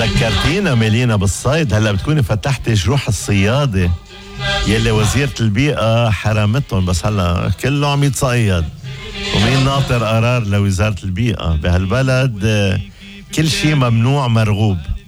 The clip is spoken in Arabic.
ذكرتينا ميلينا بالصيد. هلا بتكوني فتحتي جروح الصيادة يلي وزيرة البيئة حرمتهم، بس هلا كله عم يتصيد ومين ناطر قرار لوزارة البيئة بهالبلد. كل شيء ممنوع مرغوب.